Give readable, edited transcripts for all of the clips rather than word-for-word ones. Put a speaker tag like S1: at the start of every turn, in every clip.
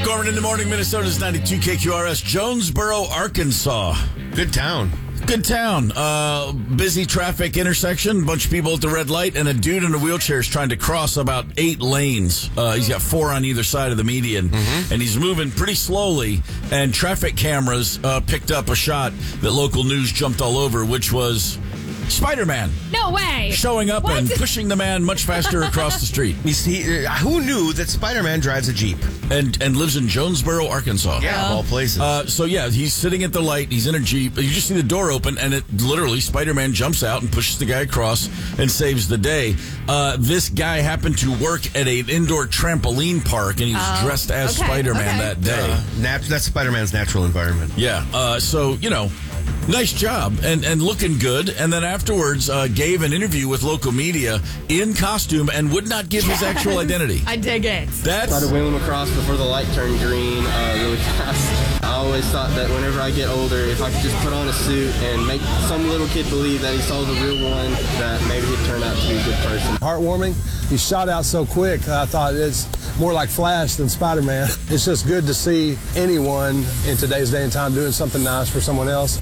S1: Gorman in the morning, Minnesota's 92 KQRS, Jonesboro, Arkansas.
S2: Good town.
S1: Good town. Busy traffic intersection, bunch of people at the red light, and a dude in a wheelchair is trying to cross about 8 lanes. He's got 4 on either side of the median, and he's moving pretty slowly, and traffic cameras picked up a shot that local news jumped all over, which was Spider-Man.
S3: No way.
S1: Showing up and pushing the man much faster across the street.
S2: You see, who knew that Spider-Man drives a Jeep?
S1: And lives in Jonesboro, Arkansas.
S2: Yeah, of all places.
S1: So he's sitting at the light. He's in a Jeep. You just see the door open, and it literally, Spider-Man jumps out and pushes the guy across and saves the day. This guy happened to work at an indoor trampoline park, and he was dressed as Spider-Man that day.
S2: That's Spider-Man's natural environment.
S1: Yeah. So, nice job and looking good. And then afterwards gave an interview with local media in costume and would not give his actual identity.
S3: I dig it.
S4: Try to wheel him across before the light turned green really fast. I always thought that whenever I get older, if I could just put on a suit and make some little kid believe that he saw the real one, that maybe he'd turn out to be a good person.
S5: Heartwarming. He shot out so quick, I thought it's more like Flash than Spider-Man. It's just good to see anyone in today's day and time doing something nice for someone else.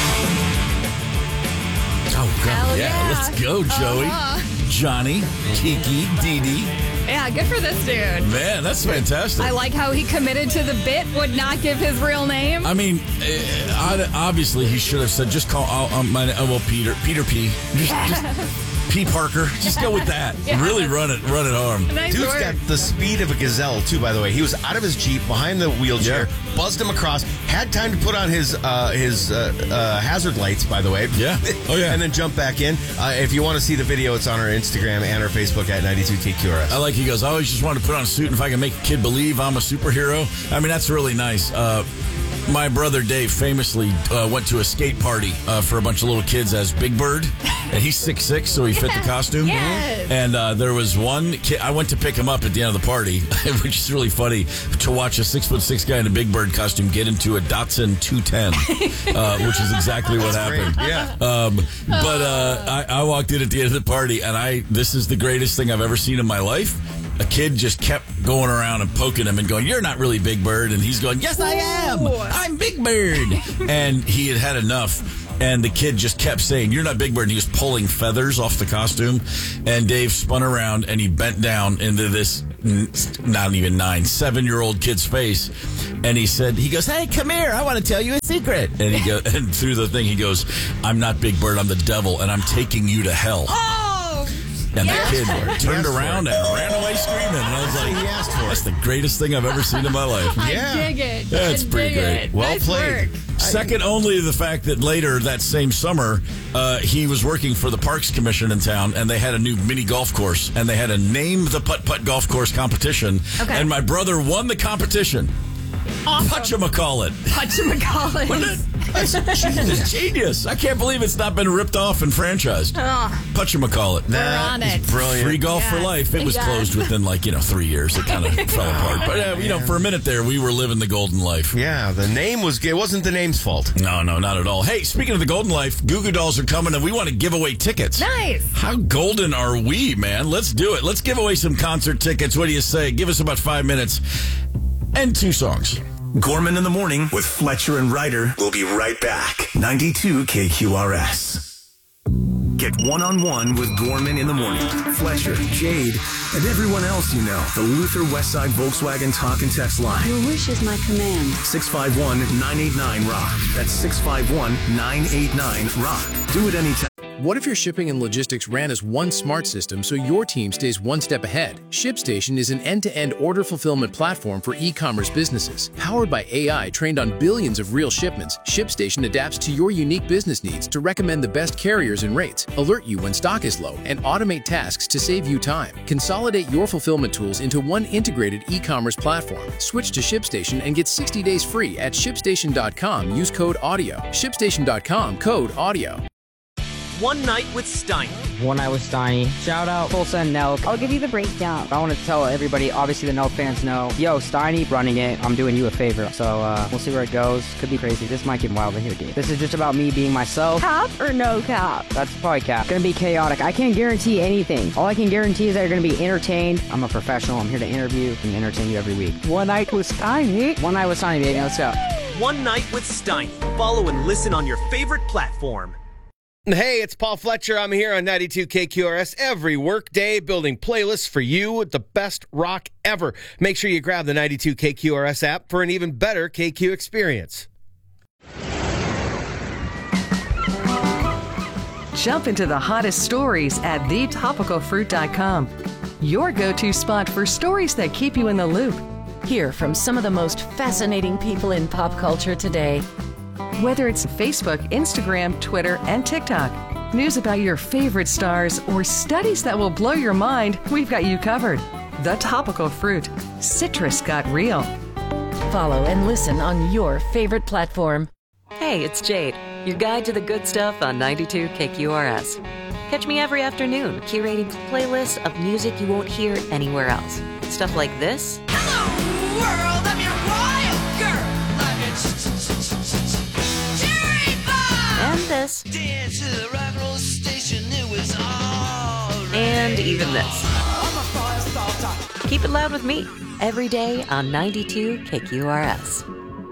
S1: Oh, God.
S3: Yeah.
S1: Let's go, Joey. Johnny, Kiki, Dee Dee.
S3: Yeah, good for this dude.
S1: Man, that's fantastic.
S3: I like how he committed to the bit, would not give his real name.
S1: I mean, obviously he should have said, just call, Peter P. Just P. Parker. Just go with that. Really run it home.
S3: Nice
S2: Dude's
S3: work.
S2: got the speed of a gazelle, too, by the way. He was out of his Jeep, behind the wheelchair, buzzed him across, had time to put on his hazard lights, by the way.
S1: Yeah. Oh, yeah.
S2: And then jump back in. If you want to see the video, it's on our Instagram and our Facebook at 92KQRS.
S1: I like he goes, I always just wanted to put on a suit, and if I can make a kid believe I'm a superhero. I mean, that's really nice. My brother Dave famously went to a skate party for a bunch of little kids as Big Bird, and he's 6'6", so he fit the costume.
S3: Yes.
S1: And there was one kid, I went to pick him up at the end of the party, which is really funny to watch a 6'6" guy in a Big Bird costume get into a Datsun 210, which is exactly what happened.
S2: Great. Yeah.
S1: I walked in at the end of the party, and this is the greatest thing I've ever seen in my life. A kid just kept going around and poking him and going, "You're not really Big Bird." And he's going, "Yes, I am. I'm Big Bird." And he had not enough. And the kid just kept saying, "You're not Big Bird." And he was pulling feathers off the costume. And Dave spun around and he bent down into this, not even 7-year-old kid's face. And he goes, "Hey, come here. I want to tell you a secret." And and through the thing, he goes, "I'm not Big Bird. I'm the devil. And I'm taking you to hell." And the kid turned around and ran away screaming. And I was like,
S2: he asked for it.
S1: That's the greatest thing I've ever seen in my life.
S3: I dig it.
S1: That's pretty great.
S2: Well
S3: nice
S2: played.
S3: Work.
S1: Second only to the fact that later that same summer, he was working for the Parks Commission in town, and they had a new mini golf course, and they had a Name the Putt-Putt golf course competition.
S3: Okay.
S1: And my brother won the competition.
S3: Awesome.
S1: Putchamacallit. That's genius. I can't believe it's not been ripped off and franchised. Putchamacallit.
S3: We're on it.
S2: Brilliant.
S1: Free golf for life. It was closed within 3 years. It kind of fell apart. But for a minute there, we were living the golden life.
S2: Yeah, the name it wasn't the name's fault.
S1: No, not at all. Hey, speaking of the golden life, Goo Goo Dolls are coming, and we want to give away tickets.
S3: Nice.
S1: How golden are we, man? Let's do it. Let's give away some concert tickets. What do you say? Give us about 5 minutes and 2 songs.
S6: Gorman in the Morning with Fletcher and Ryder. We'll be right back. 92 KQRS. Get one-on-one with Gorman in the Morning. Fletcher, Jade, and everyone else you know. The Luther Westside Volkswagen Talk and Text Line.
S7: Your wish is my command.
S6: 651-989-ROCK. That's 651-989-ROCK. Do it anytime.
S8: What if your shipping and logistics ran as one smart system so your team stays one step ahead? ShipStation is an end-to-end order fulfillment platform for e-commerce businesses. Powered by AI trained on billions of real shipments, ShipStation adapts to your unique business needs to recommend the best carriers and rates, alert you when stock is low, and automate tasks to save you time. Consolidate your fulfillment tools into one integrated e-commerce platform. Switch to ShipStation and get 60 days free at ShipStation.com. Use code AUDIO. ShipStation.com, code AUDIO.
S9: One Night with Steiner,
S7: One Night with Steiny. Shout out Tulsa and Nelk.
S3: I'll give you the breakdown.
S7: I want to tell everybody, obviously the Nelk fans know, yo, Steiny running it, I'm doing you a favor. So we'll see where it goes. Could be crazy. This might get wild in here, dude. This is just about me being myself.
S3: Cap or no cap?
S7: That's probably cap. Gonna be chaotic. I can't guarantee anything. All I can guarantee is that you're gonna be entertained. I'm a professional. I'm here to interview and entertain you every week. One Night with Steiny. One Night with Steiny, baby. Let's go.
S9: One Night with Steiny. Follow and listen on your favorite platform.
S2: Hey, it's Paul Fletcher. I'm here on 92 KQRS every workday building playlists for you with the best rock ever. Make sure you grab the 92 KQRS app for an even better KQ experience.
S10: Jump into the hottest stories at thetopicalfruit.com. Your go-to spot for stories that keep you in the loop.
S11: Hear from some of the most fascinating people in pop culture today.
S10: Whether it's Facebook, Instagram, Twitter, and TikTok, news about your favorite stars, or studies that will blow your mind, we've got you covered. The Topical Fruit. Citrus got real.
S11: Follow and listen on your favorite platform.
S12: Hey, it's Jade, your guide to the good stuff on 92 KQRS. Catch me every afternoon curating playlists of music you won't hear anywhere else. Stuff like this.
S13: Hello, world, I'm your wild girl.
S12: And this.
S13: Dance to the rock and roll station, it was all right.
S12: And even this. Keep it loud with me every day on 92 KQRS.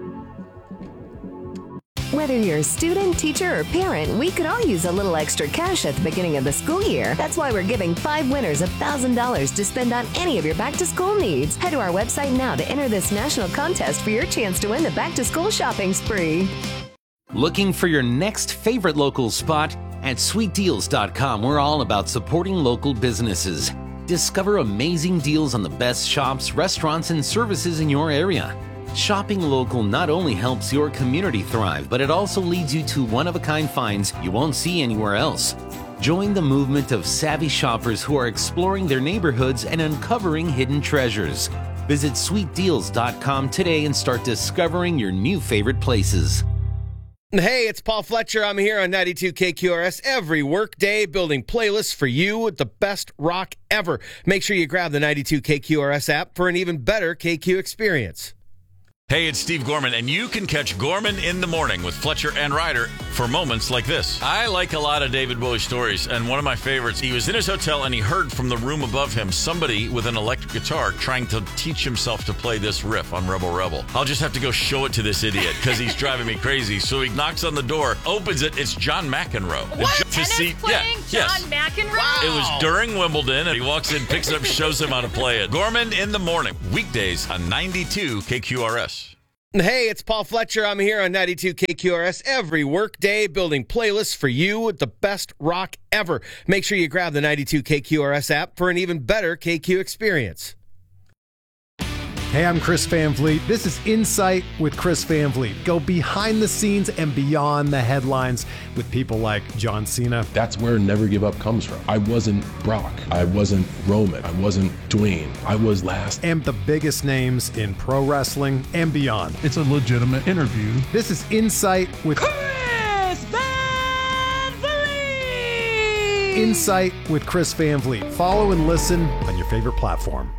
S14: Whether you're a student, teacher, or parent, we could all use a little extra cash at the beginning of the school year. That's why we're giving 5 winners $1,000 to spend on any of your back-to-school needs. Head to our website now to enter this national contest for your chance to win the back-to-school shopping spree.
S15: Looking for your next favorite local spot? At sweetdeals.com, we're all about supporting local businesses. Discover amazing deals on the best shops, restaurants, and services in your area. Shopping local not only helps your community thrive, but it also leads you to one-of-a-kind finds you won't see anywhere else. Join the movement of savvy shoppers who are exploring their neighborhoods and uncovering hidden treasures. Visit sweetdeals.com today and start discovering your new favorite places.
S2: Hey, it's Paul Fletcher. I'm here on 92 KQRS every workday building playlists for you with the best rock ever. Make sure you grab the 92 KQRS app for an even better KQ experience.
S1: Hey, it's Steve Gorman, and you can catch Gorman in the Morning with Fletcher and Ryder for moments like this. I like a lot of David Bowie stories, and one of my favorites, he was in his hotel and he heard from the room above him somebody with an electric guitar trying to teach himself to play this riff on Rebel Rebel. I'll just have to go show it to this idiot because he's driving me crazy. So he knocks on the door, opens it, it's John McEnroe.
S3: What? Tennis playing John McEnroe?
S1: Wow. It was during Wimbledon, and he walks in, picks it up, shows him how to play it. Gorman in the Morning, weekdays on 92 KQRS.
S2: Hey, it's Paul Fletcher. I'm here on 92 KQRS every workday building playlists for you with the best rock ever. Make sure you grab the 92 KQRS app for an even better KQ experience.
S16: Hey, I'm Chris Van Vliet. This is Insight with Chris Van Vliet. Go behind the scenes and beyond the headlines with people like John Cena.
S17: That's where Never Give Up comes from. I wasn't Brock. I wasn't Roman. I wasn't Dwayne. I was last.
S16: And the biggest names in pro wrestling and beyond.
S18: It's a legitimate interview.
S16: This is Insight with
S13: Chris Van Vliet!
S16: Insight with Chris Van Vliet. Follow and listen on your favorite platform.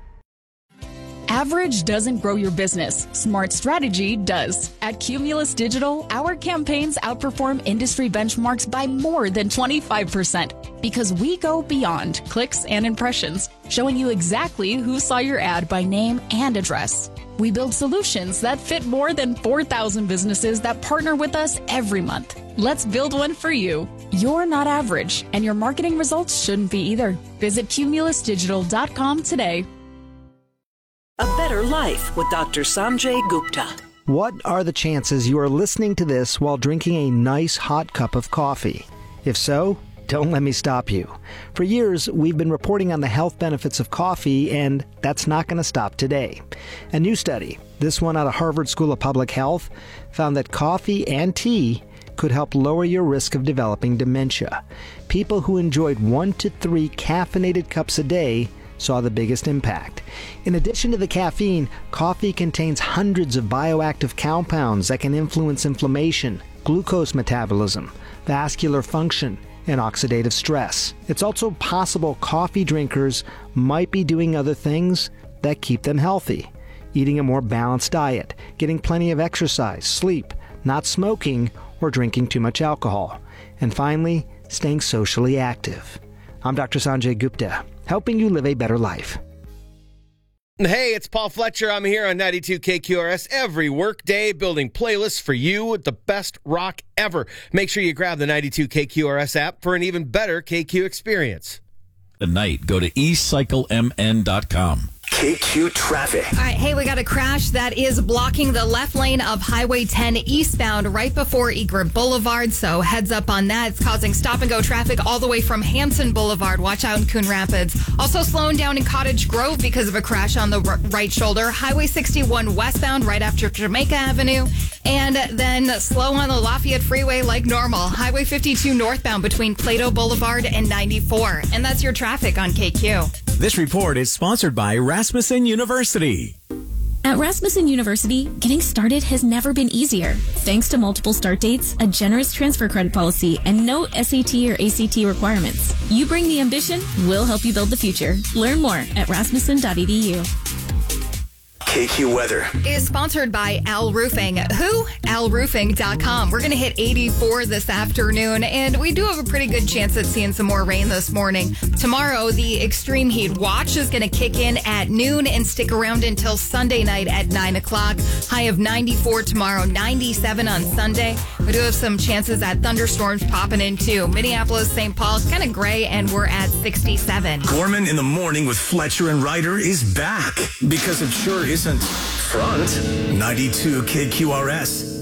S19: Average doesn't grow your business. Smart strategy does. At Cumulus Digital, our campaigns outperform industry benchmarks by more than 25% because we go beyond clicks and impressions, showing you exactly who saw your ad by name and address. We build solutions that fit more than 4,000 businesses that partner with us every month. Let's build one for you. You're not average, and your marketing results shouldn't be either. Visit cumulusdigital.com today.
S20: A Better Life with Dr. Sanjay Gupta.
S21: What are the chances you are listening to this while drinking a nice hot cup of coffee? If so, don't let me stop you. For years, we've been reporting on the health benefits of coffee, and that's not going to stop today. A new study, this one out of Harvard School of Public Health, found that coffee and tea could help lower your risk of developing dementia. People who enjoyed 1 to 3 caffeinated cups a day saw the biggest impact. In addition to the caffeine, coffee contains hundreds of bioactive compounds that can influence inflammation, glucose metabolism, vascular function, and oxidative stress. It's also possible coffee drinkers might be doing other things that keep them healthy. Eating a more balanced diet, getting plenty of exercise, sleep, not smoking, or drinking too much alcohol. And finally, staying socially active. I'm Dr. Sanjay Gupta, helping you live a better life.
S2: Hey, it's Paul Fletcher. I'm here on 92 KQRS every workday, building playlists for you with the best rock ever. Make sure you grab the 92 KQRS app for an even better KQ experience.
S1: Tonight, go to eCycleMN.com.
S6: KQ traffic.
S3: All right, hey, we got a crash that is blocking the left lane of Highway 10 eastbound right before Egret Boulevard. So heads up on that. It's causing stop-and-go traffic all the way from Hanson Boulevard. Watch out in Coon Rapids. Also slowing down in Cottage Grove because of a crash on the right shoulder. Highway 61 westbound right after Jamaica Avenue. And then slow on the Lafayette Freeway like normal. Highway 52 northbound between Plato Boulevard and 94. And that's your traffic on KQ.
S18: This report is sponsored by Rasmussen University.
S22: At Rasmussen University, getting started has never been easier. Thanks to multiple start dates, a generous transfer credit policy, and no SAT or ACT requirements. You bring the ambition, we'll help you build the future. Learn more at rasmussen.edu.
S6: KQ weather
S3: is sponsored by Al Roofing. Who? AlRoofing.com. We're going to hit 84 this afternoon, and we do have a pretty good chance at seeing some more rain this morning. Tomorrow, the extreme heat watch is going to kick in at noon and stick around until Sunday night at 9 o'clock. High of 94 tomorrow, 97 on Sunday. We do have some chances at thunderstorms popping in too. Minneapolis, St. Paul, it's kind of gray, and we're at 67.
S6: Gorman in the Morning with Fletcher and Ryder is back because it sure isn't front. 92 KQRS.